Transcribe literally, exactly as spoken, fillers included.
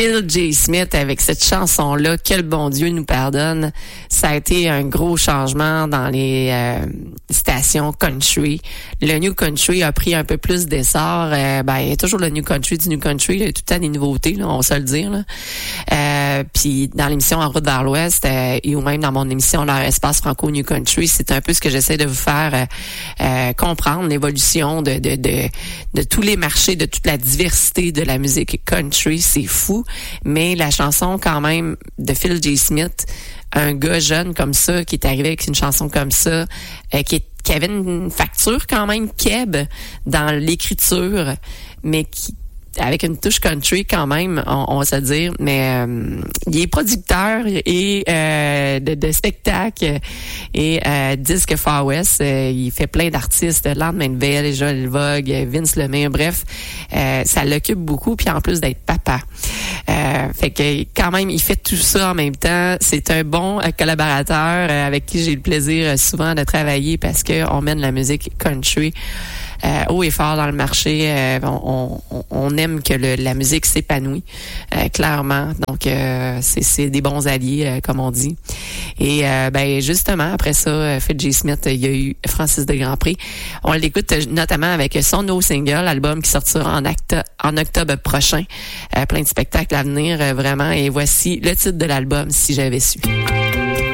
Phil J. Smith avec cette chanson-là, Quel bon Dieu nous pardonne. Ça a été un gros changement dans les euh, stations country. Le New Country a pris un peu plus d'essor. Euh, ben, il y a toujours le New Country du New Country. Il y a tout le temps des nouveautés, là, on va se le dire. Là. Euh, puis dans l'émission En route vers l'Ouest, euh, et ou même dans mon émission Leur espace franco New Country, c'est un peu ce que j'essaie de vous faire euh, euh, comprendre, l'évolution de, de, de, de tous les marchés, de toute la diversité de la musique country. C'est fou. Mais la chanson, quand même, de Phil J. Smith, un gars jeune comme ça, qui est arrivé avec une chanson comme ça, euh, qui, est, qui avait une facture quand même keb dans l'écriture, mais qui avec une touche country quand même, on, on va se dire, mais euh, il est producteur et euh, de, de spectacles et euh, disque Far West. Euh, il fait plein d'artistes, Lendemain de Veille, Joël Vogue, Vince Lemay, bref, euh, ça l'occupe beaucoup. Puis en plus d'être papa, euh, fait que quand même, il fait tout ça en même temps. C'est un bon euh, collaborateur euh, avec qui j'ai le plaisir euh, souvent de travailler parce que on mène la musique country Euh, haut et fort dans le marché. Euh, on, on, on aime que le, la musique s'épanouit, euh, clairement. Donc, euh, c'est, c'est des bons alliés, euh, comme on dit. Et euh, ben justement, après ça, Phil J. Smith, il y a eu Francis de Grandpré. On l'écoute notamment avec son nouveau single, album qui sortira en, acte, en octobre prochain. Euh, plein de spectacles à venir, euh, vraiment. Et voici le titre de l'album, Si j'avais su.